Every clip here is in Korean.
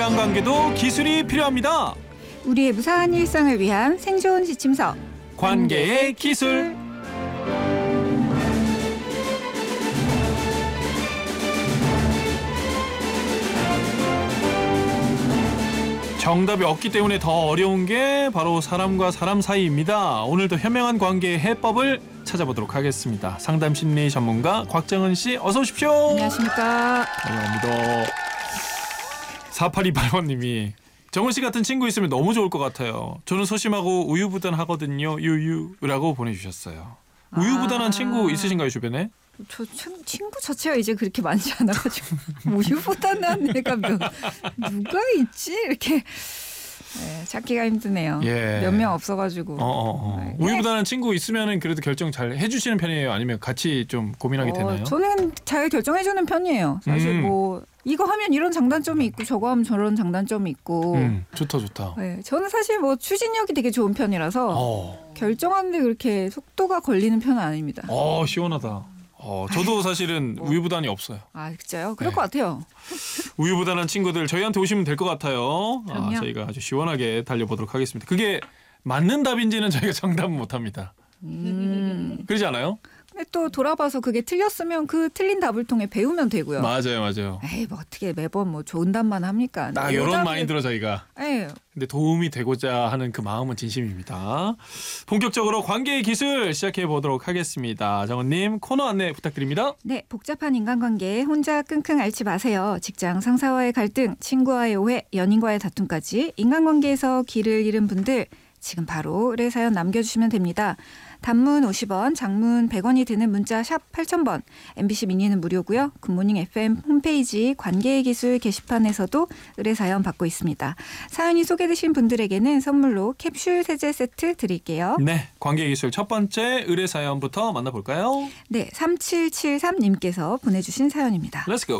인간관계도 기술이 필요합니다. 우리의 무사한 일상을 위한 생존 지침서 관계의 기술. 정답이 없기 때문에 더 어려운 게 바로 사람과 사람 사이입니다. 오늘도 현명한 관계의 해법을 찾아보도록 하겠습니다. 상담 심리 전문가 곽정은 씨, 어서 오십시오. 안녕하십니까. 환영합니다. 4828번님이 정은 씨 같은 친구 있으면 너무 좋을 것 같아요. 저는 소심하고 우유부단하거든요. 유유라고 보내주셨어요. 우유부단한 친구 있으신가요, 주변에? 저 친구 자체가 이제 그렇게 많지 않아가지고 우유보다는 애가 누가 있지? 이렇게 찾기가 힘드네요. 예. 몇 명 없어가지고. 우유부단한 친구 있으면 그래도 결정 잘 해주시는 편이에요? 아니면 같이 좀 고민하게 되나요? 저는 잘 결정해주는 편이에요. 사실 뭐 이거 하면 이런 장단점이 있고 저거 하면 저런 장단점이 있고. 좋다. 네, 저는 사실 뭐 추진력이 되게 좋은 편이라서 결정하는데 그렇게 속도가 걸리는 편은 아닙니다. 시원하다. 저도 사실은 우유부단이 없어요. 아, 진짜요? 그럴 것 같아요. 우유부단한 친구들 저희한테 오시면 될 것 같아요. 저희가 아주 시원하게 달려보도록 하겠습니다. 그게 맞는 답인지는 저희가 정답은 못합니다. 그러지 않아요? 근데 또 돌아봐서 그게 틀렸으면 그 틀린 답을 통해 배우면 되고요. 맞아요. 에이, 뭐 어떻게 매번 뭐 좋은 답만 합니까? 딱 이런 마인드로 저희가. 에이. 근데 도움이 되고자 하는 그 마음은 진심입니다. 본격적으로 관계의 기술 시작해 보도록 하겠습니다. 정은님, 코너 안내 부탁드립니다. 네, 복잡한 인간관계에 혼자 끙끙 앓지 마세요. 직장 상사와의 갈등, 친구와의 오해, 연인과의 다툼까지 인간관계에서 길을 잃은 분들 지금 바로 의뢰 사연 남겨주시면 됩니다. 단문 50원, 장문 100원이 드는 문자 샵 8000번, MBC 미니는 무료고요. 굿모닝 FM 홈페이지 관계의 기술 게시판에서도 의뢰 사연 받고 있습니다. 사연이 소개되신 분들에게는 선물로 캡슐 세제 세트 드릴게요. 네, 관계의 기술 첫 번째 의뢰 사연부터 만나볼까요? 네, 3773님께서 보내주신 사연입니다. Let's go.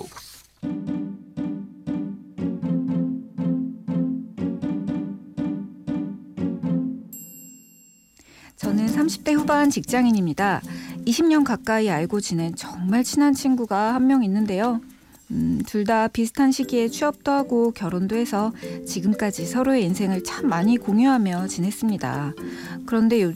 저는 30대 후반 직장인입니다. 20년 가까이 알고 지낸 정말 친한 친구가 한 명 있는데요. 둘 다 비슷한 시기에 취업도 하고 결혼도 해서 지금까지 서로의 인생을 참 많이 공유하며 지냈습니다. 그런데